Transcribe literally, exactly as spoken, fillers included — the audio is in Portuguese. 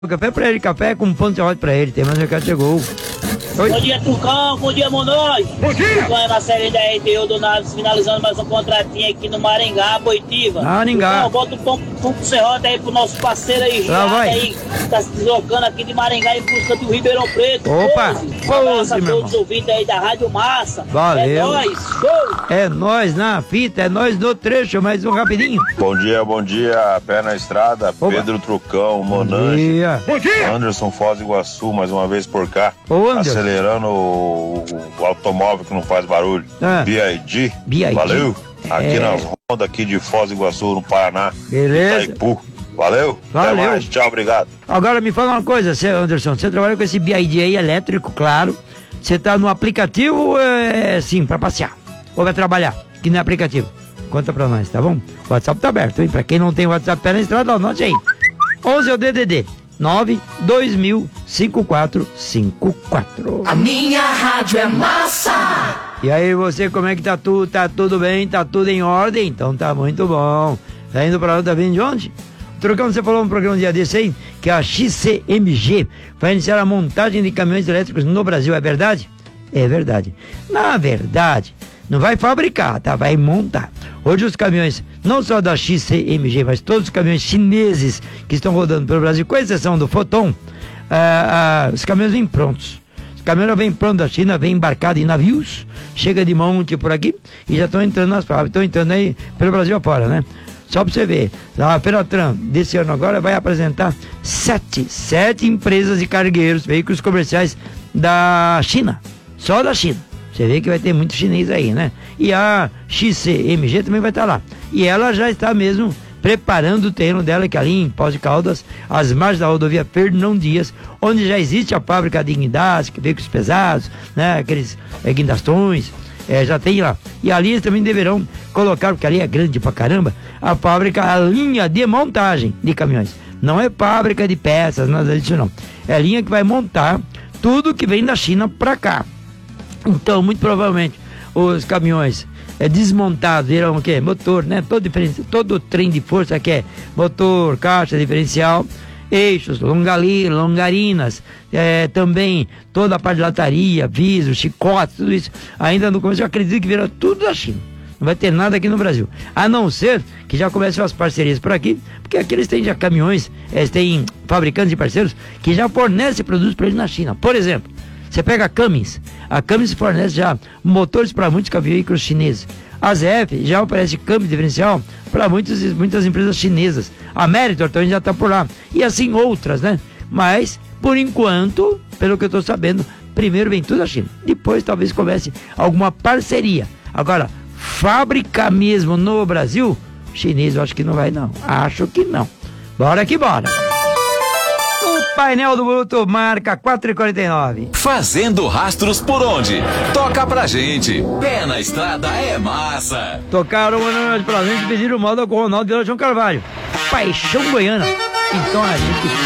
Café pra ele, café com pão de serrote pra ele. Tem mais um recado, chegou. Oi. Bom dia, Tucão. Bom dia, Monóis. Bom dia. Tucão é na série da R T U do Naves, finalizando mais um contratinho aqui no Maringá, Boitiva. Maringá. Tucão, bota o pão, pão com serrote aí pro nosso parceiro aí, Lá vai. aí, que tá se deslocando aqui de Maringá em busca do Ribeirão Preto. Opa. Um abraço a Pose, meu todos os ouvintes aí da Rádio Massa. Valeu. É nóis. Show. É nós na fita, é nós no trecho, mais um rapidinho. Bom dia, bom dia, pé na estrada, Opa. Pedro Trucão, Bom Monange, dia. Bom dia! Anderson Foz do Iguaçu, mais uma vez por cá, Ô, Anderson. acelerando o, o automóvel que não faz barulho, Ah. B I D, B I D. valeu, aqui É. nas rondas aqui de Foz do Iguaçu, no Paraná, Beleza. Itaipu, valeu, Valeu. até mais, tchau, obrigado. Agora me fala uma coisa, você, Anderson, você trabalha com esse B I D aí elétrico, claro. Você tá no aplicativo, é, sim, pra passear. Ou vai trabalhar, que não é aplicativo. Conta pra nós, tá bom? O WhatsApp tá aberto, hein? Pra quem não tem WhatsApp pé na estrada, anote aí. onze é o D D D. nove dois mil cinco quatro cinco quatro. A minha rádio é massa! E aí, você, como é que tá tudo? Tá tudo bem? Tá tudo em ordem? Então tá muito bom. Tá indo pra lá, tá vindo de onde? Trocando, você falou no programa um dia desse aí, que a X C M G vai iniciar a montagem de caminhões elétricos no Brasil, é verdade? É verdade. Na verdade, não vai fabricar, tá? Vai montar. Hoje os caminhões, não só da X C M G, mas todos os caminhões chineses que estão rodando pelo Brasil, com exceção do Foton, ah, ah, os caminhões vêm prontos. Os caminhões vêm prontos da China, vêm embarcados em navios, chega de monte por aqui e já estão entrando nas fábricas, estão entrando aí pelo Brasil afora, né? Só para você ver, a Fenatran desse ano agora vai apresentar sete, sete empresas de cargueiros, veículos comerciais da China, só da China. Você vê que vai ter muito chinês aí, né? E a X C M G também vai estar lá. E ela já está mesmo preparando o terreno dela, que ali em Pós de Caldas, às margens da rodovia Fernão Dias, onde já existe a fábrica de guindastes, veículos pesados, né? Aqueles é, guindastões. É, já tem lá. E ali eles também deverão colocar, porque ali é grande pra caramba, a fábrica, a linha de montagem de caminhões. Não é fábrica de peças, nada disso não. É a linha que vai montar tudo que vem da China pra cá. Então, muito provavelmente, os caminhões é, desmontados irão o quê? Motor, né? Todo, diferen... Todo trem de força que é motor, caixa, diferencial, eixos, longali, longarinas, é, também toda a parte de lataria, viso, chicote, tudo isso. Ainda no começo eu acredito que virá tudo da China. Não vai ter nada aqui no Brasil. A não ser que já comecem as parcerias por aqui, porque aqui eles têm já caminhões, eles têm fabricantes e parceiros que já fornecem produtos para eles na China. Por exemplo, você pega a Cummins. A Cummins fornece já motores para muitos veículos chineses. A Z F já oferece câmbio diferencial para muitas, muitas empresas chinesas. A Meritor também já está por lá. E assim outras, né? Mas, por enquanto, pelo que eu estou sabendo, primeiro vem tudo da China. Depois talvez comece alguma parceria. Agora, fabricar mesmo no Brasil, chinês eu acho que não vai não. Acho que não. Bora que bora. O painel do Bruto marca quatro e quarenta e nove. Fazendo rastros por onde? Toca pra gente. Pé na estrada é massa. Tocaram uma noite pra gente e pediram moda com o Ronaldo Vila João Carvalho. Paixão Goiana. Então a gente